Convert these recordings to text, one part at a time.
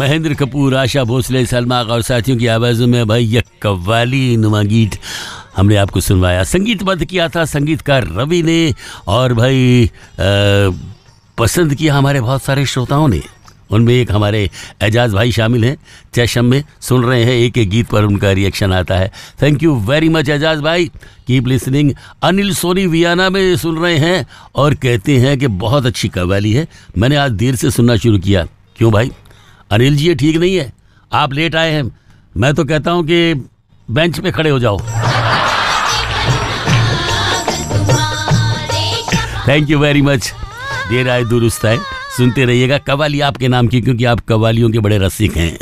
महेंद्र कपूर, आशा भोसले, सलमा और साथियों की आवाज़ों में भाई यह कव्वाली नुमा गीत हमने आपको सुनवाया। संगीतबद्ध किया था संगीतकार रवि ने, और भाई पसंद किया हमारे बहुत सारे श्रोताओं ने। उनमें एक हमारे एजाज भाई शामिल हैं, चैशम में सुन रहे हैं, एक एक गीत पर उनका रिएक्शन आता है। Thank you very much Ejaz भाई, keep listening. Anil Soni Vienna में सुन रहे हैं और कहते हैं कि बहुत अच्छी कव्वाली है, मैंने आज देर से सुनना शुरू किया। क्यों भाई अनिल जी, ये ठीक नहीं है, आप लेट आए हैं। मैं तो कहता हूं कि बेंच पे खड़े हो जाओ। थैंक यू वेरी मच, देर आए दुरुस्त आए। सुनते रहिएगा कव्वाली आपके नाम की, क्योंकि आप कव्वालियों के बड़े रसिक हैं।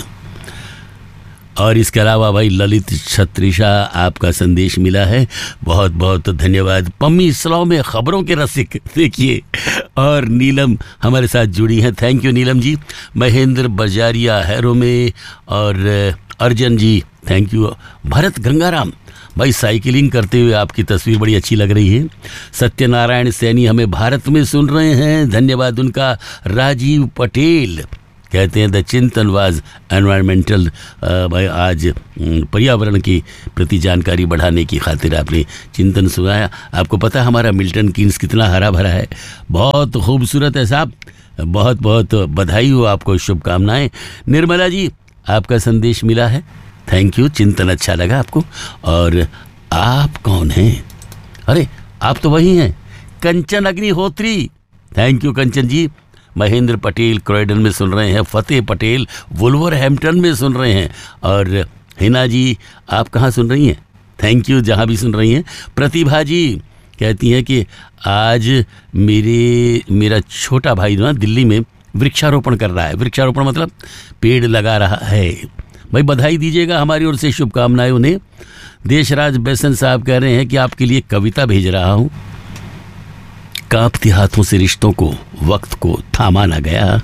और इसके अलावा भाई ललित छत्रिशा, आपका संदेश मिला है, बहुत बहुत धन्यवाद। पम्मी इस्लाम में खबरों के रसिक देखिए, और नीलम हमारे साथ जुड़ी हैं, thank you Neelam ji. Mahendra बजारिया harrow में, और अर्जन जी थैंक यू। भरत गंगाराम भाई साइकिलिंग करते हुए आपकी तस्वीर बड़ी अच्छी लग रही है। सत्यनारायण सैनी हमें भारत में सुन रहे हैं, धन्यवाद उनका। राजीव पटेल कहते हैं द चिंतन वाज एनवायरमेंटल, भाई आज पर्यावरण की प्रति जानकारी बढ़ाने की खातिर आपने चिंतन सुनाया। आपको पता है हमारा मिल्टन कीन्स कितना हरा भरा है, बहुत खूबसूरत है साहब, बहुत बहुत बधाई हो आपको, शुभकामनाएं। निर्मला जी आपका संदेश मिला है, थैंक यू, चिंतन अच्छा लगा आपको। और आप कौन हैं? अरे आप तो वही हैं, कंचन Agnihotri, thank you Kanchan ji. Mahendra Patel Croydon में सुन रहे हैं, फतेह पटेल वुल्वरहैम्पटन में सुन रहे हैं, और हिना जी आप कहाँ सुन रही हैं? थैंक यू जहाँ भी सुन रही हैं। प्रतिभा जी कहती हैं कि आज मेरा छोटा भाई ना दिल्ली में वृक्षारोपण कर रहा है। वृक्षारोपण मतलब पेड़ लगा रहा है, भाई बधाई दीजिएगा, हमारी ओर से शुभकामनाएं उन्हें। देशराज बेसन साहब कह रहे हैं कि आपके लिए कविता भेज रहा हूं। कांपते हाथों से रिश्तों को, वक्त को थामा ना गया,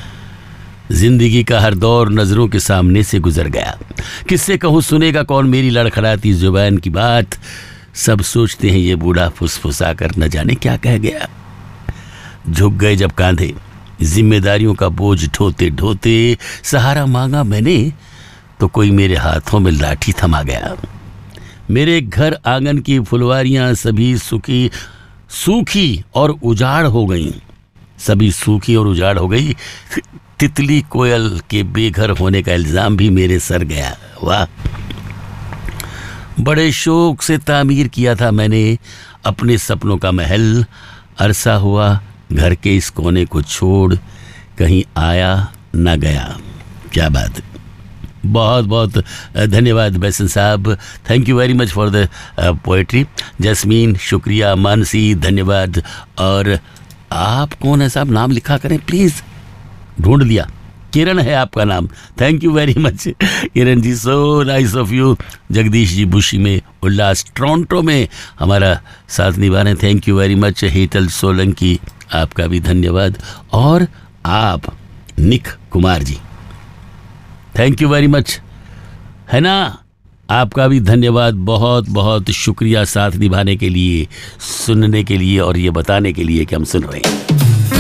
जिंदगी का हर दौर नजरों के सामने से गुजर गया। किससे कहूं सुनेगा कौन मेरी लड़खड़ाती जुबान की बात, सब सोचते हैं ये बूढ़ा फुसफुसा कर न जाने क्या कह गया। झुक गए जब कांधे जिम्मेदारियों का बोझ ढोते ढोते, सहारा मांगा मैंने तो कोई मेरे हाथों में लाठी थमा गया। मेरे घर आंगन की फुलवारियां सभी सूखी और उजाड़ हो गईं, सभी सूखी और उजाड़ हो गई। तितली कोयल के बेघर होने का इल्जाम भी मेरे सर गया। वाह, बड़े शौक से तामीर किया था मैंने अपने सपनों का महल, अरसा हुआ घर के इस कोने को छोड़, कहीं आया न गया। क्या बात है, बहुत बहुत धन्यवाद बेसन साहब, thank you very much for the poetry. Jasmine शुक्रिया, मानसी धन्यवाद। और आप कौन है साहब, नाम लिखा करें प्लीज़, ढूंढ लिया, किरण है आपका नाम, thank you very much Kiran ji, so nice of you. Jagdish ji बुशी में, उल्लास टोरंटो में हमारा साथ निभा रहे हैं, thank you very much. Hetal Solanki आपका भी धन्यवाद। और आप निक Kumar ji thank you very much, है ना, आपका भी धन्यवाद, बहुत बहुत शुक्रिया साथ निभाने के लिए, सुनने के लिए और ये बताने के लिए कि हम सुन रहे हैं।